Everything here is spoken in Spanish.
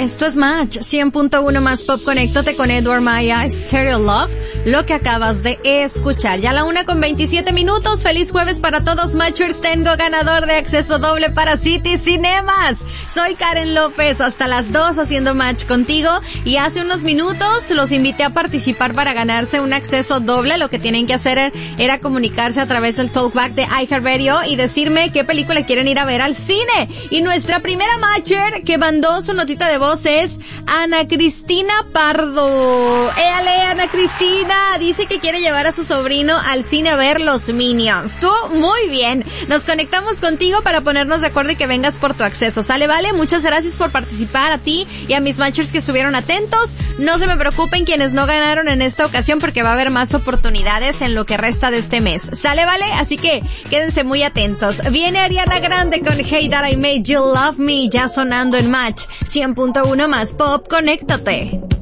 Esto es Match 100.1 más Pop. Conéctate con Edward Maya, Stereo Love, lo que acabas de escuchar. Ya a la 1:27. Feliz jueves para todos, Matchers. Tengo ganador de acceso doble para City Cinemas. Soy Karen López, hasta las 2 haciendo match contigo, y hace unos minutos los invité a participar para ganarse un acceso doble. Lo que tienen que hacer era comunicarse a través del Talkback de iHeartRadio y decirme qué película quieren ir a ver al cine. Y nuestra primera matcher que mandó su notita de voz es Ana Cristina Pardo. ¡Éale, Ana Cristina! Dice que quiere llevar a su sobrino al cine a ver los Minions. Tú, muy bien. Nos conectamos contigo para ponernos de acuerdo y que vengas por tu acceso. ¿Sale, vale? Muchas gracias por participar, a ti y a mis matchers que estuvieron atentos. No se me preocupen quienes no ganaron en esta ocasión, porque va a haber más oportunidades en lo que resta de este mes. ¿Sale, vale? Así que quédense muy atentos. Viene Ariana Grande con Hey That I Made You Love Me, ya sonando en Match 100.1 más Pop. Conéctate.